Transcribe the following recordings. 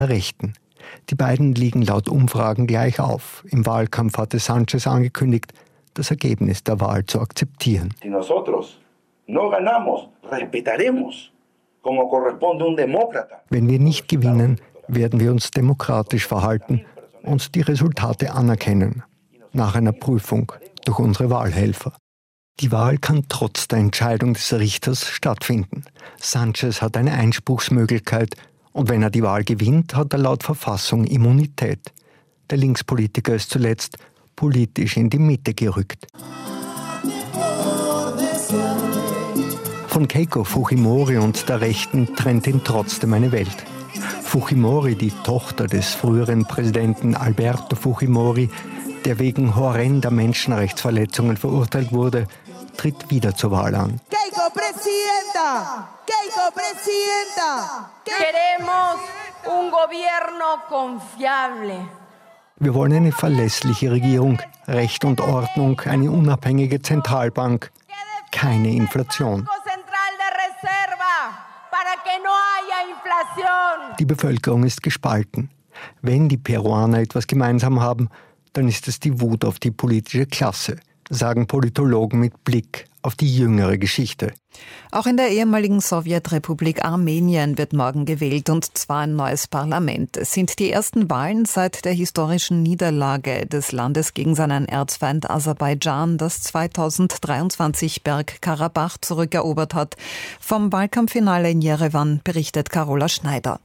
Rechten. Die beiden liegen laut Umfragen gleich auf. Im Wahlkampf hatte Sánchez angekündigt, das Ergebnis der Wahl zu akzeptieren. Si nosotros no ganamos, respetaremos, como corresponde un demócrata. Wenn wir nicht gewinnen, werden wir uns demokratisch verhalten und die Resultate anerkennen, nach einer Prüfung durch unsere Wahlhelfer. Die Wahl kann trotz der Entscheidung des Richters stattfinden. Sánchez hat eine Einspruchsmöglichkeit und wenn er die Wahl gewinnt, hat er laut Verfassung Immunität. Der Linkspolitiker ist zuletzt politisch in die Mitte gerückt. Von Keiko Fujimori und der Rechten trennt ihn trotzdem eine Welt. Fujimori, die Tochter des früheren Präsidenten Alberto Fujimori, der wegen horrender Menschenrechtsverletzungen verurteilt wurde, tritt wieder zur Wahl an. Keiko Presidenta! Keiko Presidenta! Queremos un gobierno confiable. Wir wollen eine verlässliche Regierung, Recht und Ordnung, eine unabhängige Zentralbank, keine Inflation. Die Bevölkerung ist gespalten. Wenn die Peruaner etwas gemeinsam haben, dann ist es die Wut auf die politische Klasse, sagen Politologen mit Blick auf die jüngere Geschichte. Auch in der ehemaligen Sowjetrepublik Armenien wird morgen gewählt, und zwar ein neues Parlament. Es sind die ersten Wahlen seit der historischen Niederlage des Landes gegen seinen Erzfeind Aserbaidschan, das 2023 Bergkarabach zurückerobert hat. Vom Wahlkampffinale in Jerewan berichtet Carola Schneider.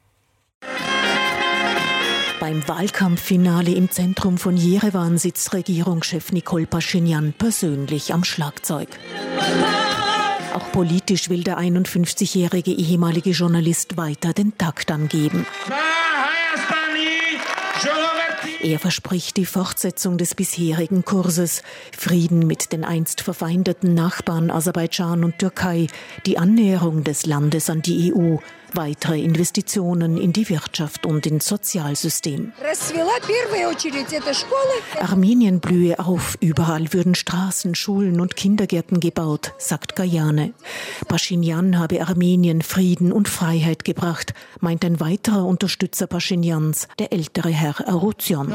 Beim Wahlkampffinale im Zentrum von Jerewan sitzt Regierungschef Nikol Paschinjan persönlich am Schlagzeug. Auch politisch will der 51-jährige ehemalige Journalist weiter den Takt angeben. Er verspricht die Fortsetzung des bisherigen Kurses, Frieden mit den einst verfeindeten Nachbarn Aserbaidschan und Türkei, die Annäherung des Landes an die EU, weitere Investitionen in die Wirtschaft und ins Sozialsystem. Armenien blühe auf, überall würden Straßen, Schulen und Kindergärten gebaut, sagt Gayane. Paschinjan habe Armenien Frieden und Freiheit gebracht, meint ein weiterer Unterstützer Paschinjans, der ältere Herr Arutjon.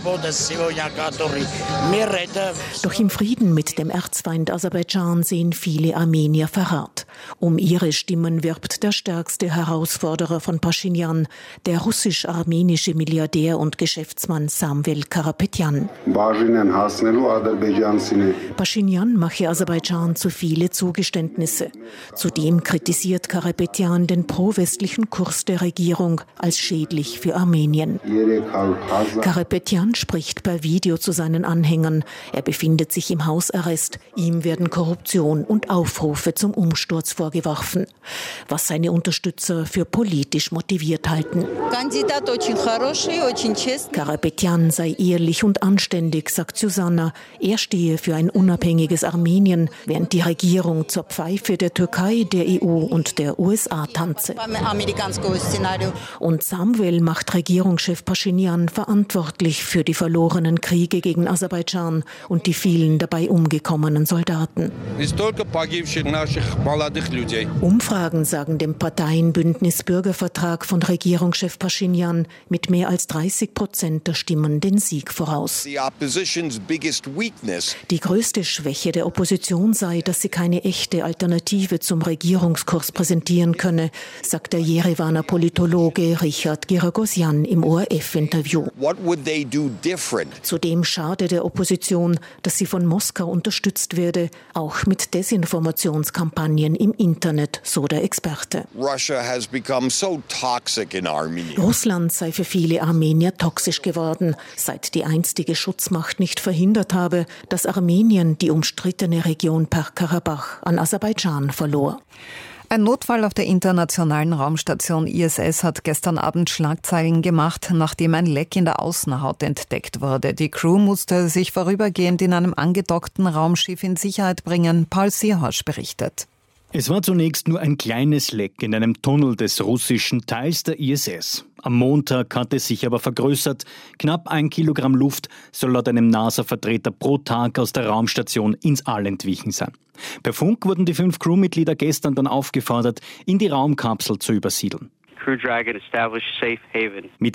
Doch im Frieden mit dem Erzfeind Aserbaidschan sehen viele Armenier Verrat. Um ihre Stimmen wirbt der stärkste Herausforderer von Paschinjan, der russisch-armenische Milliardär und Geschäftsmann Samvel Karapetyan. Paschinjan mache Aserbaidschan zu viele Zugeständnisse. Zudem kritisiert Karapetyan den pro-westlichen Kurs der Regierung als schädlich für Armenien. Karapetyan spricht per Video zu seinen Anhängern. Er befindet sich im Hausarrest. Ihm werden Korruption und Aufrufe zum Umsturz vorgeworfen, was seine Unterstützer für politisch motiviert halten. Karapetyan sei ehrlich und anständig, sagt Susanna. Er stehe für ein unabhängiges Armenien, während die Regierung zur Pfeife der Türkei, der EU und der USA tanze. Und Samvel macht Regierungschef Paschinjan verantwortlich für die verlorenen Kriege gegen Aserbaidschan und die vielen dabei umgekommenen Soldaten. Umfragen sagen dem Parteienbündnis Bürgervertrag von Regierungschef Paschinjan mit mehr als 30% der Stimmen den Sieg voraus. Die größte Schwäche der Opposition sei, dass sie keine echte Alternative zum Regierungskurs präsentieren könne, sagt der Jerewaner Politologe Richard Giragosyan im ORF-Interview. Zudem schade der Opposition, dass sie von Moskau unterstützt werde, auch mit Desinformationskampagnen im Internet, so der Experte. Russland sei für viele Armenier toxisch geworden, seit die einstige Schutzmacht nicht verhindert habe, dass Armenien die umstrittene Region Bergkarabach an Aserbaidschan verlor. Ein Notfall auf der internationalen Raumstation ISS hat gestern Abend Schlagzeilen gemacht, nachdem ein Leck in der Außenhaut entdeckt wurde. Die Crew musste sich vorübergehend in einem angedockten Raumschiff in Sicherheit bringen. Paul Sierhorsch berichtet. Es war zunächst nur ein kleines Leck in einem Tunnel des russischen Teils der ISS. Am Montag hat es sich aber vergrößert. Knapp 1 Kilogramm Luft soll laut einem NASA-Vertreter pro Tag aus der Raumstation ins All entwichen sein. Per Funk wurden die 5 Crewmitglieder gestern dann aufgefordert, in die Raumkapsel zu übersiedeln. Crew Dragon established safe haven. Mit